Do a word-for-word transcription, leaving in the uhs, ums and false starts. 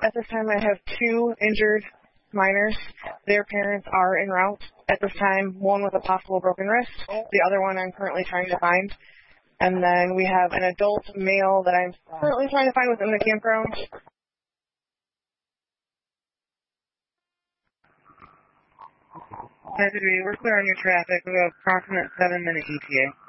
At this time, I have two injured minors. Their parents are en route at this time, one with a possible broken wrist. The other one I'm currently trying to find. And then we have an adult male that I'm currently trying to find within the campground. We're clear on your traffic. We have approximate seven minute E T A.